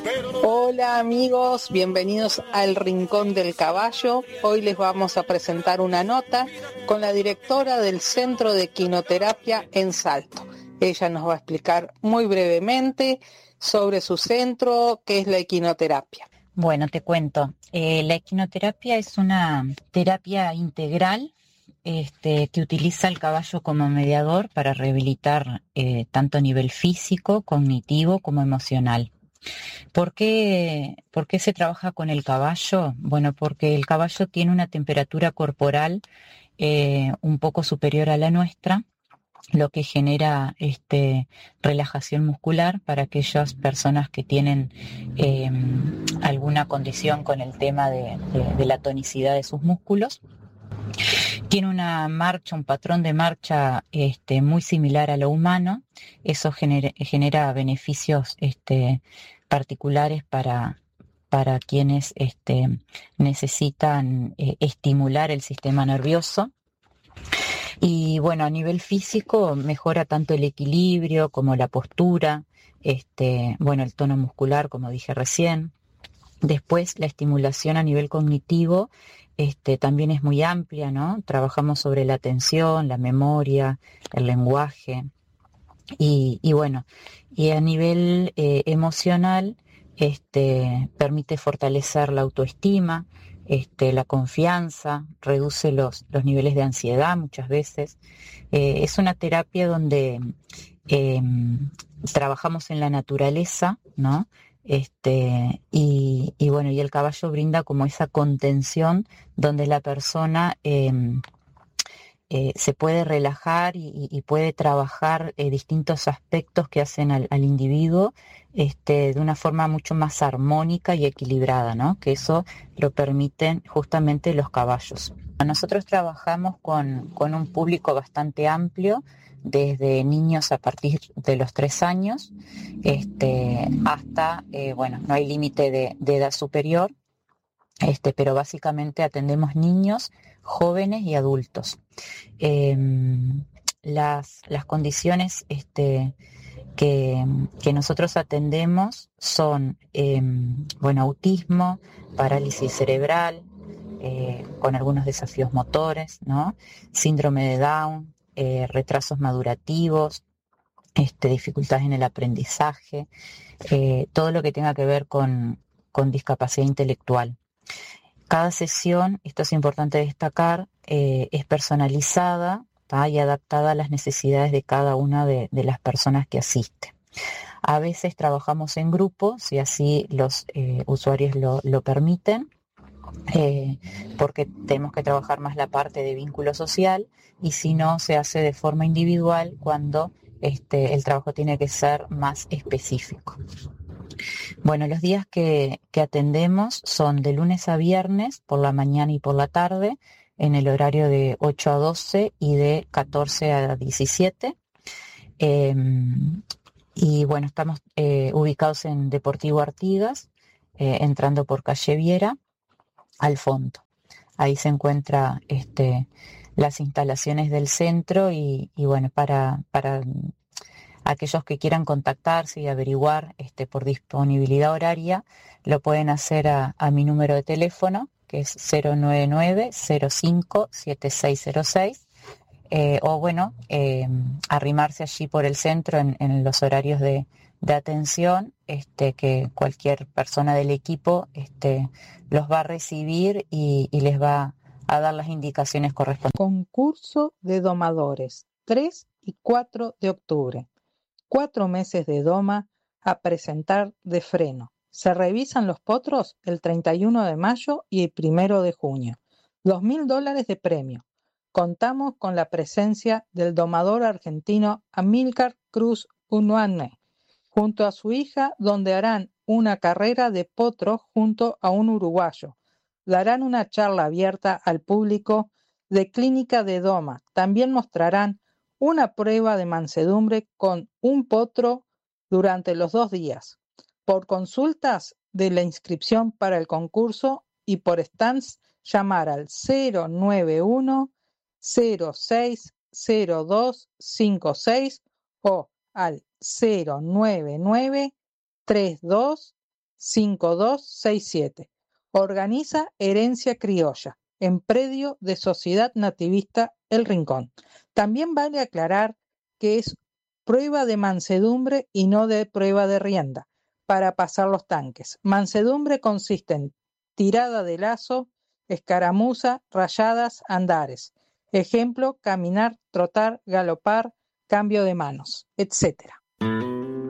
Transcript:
Hola amigos, bienvenidos al Rincón del Caballo. Hoy les vamos a presentar una nota con la directora del Centro de Equinoterapia en Salto. Ella nos va a explicar muy brevemente sobre su centro, qué es la equinoterapia. Bueno, te cuento. La equinoterapia es una terapia integral que utiliza el caballo como mediador para rehabilitar tanto a nivel físico, cognitivo como emocional. ¿Por qué se trabaja con el caballo? Bueno, porque el caballo tiene una temperatura corporal un poco superior a la nuestra, lo que genera relajación muscular para aquellas personas que tienen alguna condición con el tema de la tonicidad de sus músculos. Tiene una marcha, un patrón de marcha muy similar a lo humano. Eso genera beneficios particulares para quienes necesitan estimular el sistema nervioso. Y bueno, a nivel físico mejora tanto el equilibrio como la postura, el tono muscular, como dije recién. Después la estimulación a nivel cognitivo también es muy amplia, ¿no? Trabajamos sobre la atención, la memoria, el lenguaje y a nivel emocional permite fortalecer la autoestima, la confianza, reduce los niveles de ansiedad muchas veces. Es una terapia donde eh, trabajamos en la naturaleza, ¿no? Y el caballo brinda como esa contención donde la persona se puede relajar y puede trabajar distintos aspectos que hacen al individuo de una forma mucho más armónica y equilibrada, ¿no? Que eso lo permiten justamente los caballos. Nosotros trabajamos con un público bastante amplio, desde niños a partir de los 3 años hasta, no hay límite de edad superior, pero básicamente atendemos niños, jóvenes y adultos. Las condiciones que nosotros atendemos son autismo, parálisis cerebral, con algunos desafíos motores, ¿no? Síndrome de Down, retrasos madurativos, dificultades en el aprendizaje, todo lo que tenga que ver con discapacidad intelectual. Cada sesión, esto es importante destacar, es personalizada, ¿tá? Y adaptada a las necesidades de cada una de las personas que asisten. A veces trabajamos en grupo, si así los usuarios lo permiten, porque tenemos que trabajar más la parte de vínculo social, y si no, se hace de forma individual cuando el trabajo tiene que ser más específico. Bueno, los días que atendemos son de lunes a viernes, por la mañana y por la tarde, en el horario de 8 a 12 y de 14 a 17. Estamos ubicados en Deportivo Artigas, entrando por calle Viera, al fondo. Ahí se encuentra las instalaciones del centro y para aquellos que quieran contactarse y averiguar por disponibilidad horaria, lo pueden hacer a mi número de teléfono, que es 099-05-7606, arrimarse allí por el centro en los horarios de atención, que cualquier persona del equipo los va a recibir y les va a dar las indicaciones correspondientes. Concurso de domadores, 3 y 4 de octubre. 4 meses de doma a presentar de freno. Se revisan los potros el 31 de mayo y el 1 de junio. $2.000 de premio. Contamos con la presencia del domador argentino Amílcar Cruz Unanue, junto a su hija, donde harán una carrera de potros junto a un uruguayo. Darán una charla abierta al público de clínica de doma. También mostrarán una prueba de mansedumbre con un potro durante los 2 días. Por consultas de la inscripción para el concurso y por stands, llamar al 091 060256 o al 099 32 5267. Organiza Herencia Criolla en predio de Sociedad Nativista El Rincón. También vale aclarar que es prueba de mansedumbre y no de prueba de rienda para pasar los tanques. Mansedumbre consiste en tirada de lazo, escaramuza, rayadas, andares. Ejemplo, caminar, trotar, galopar, cambio de manos, etc.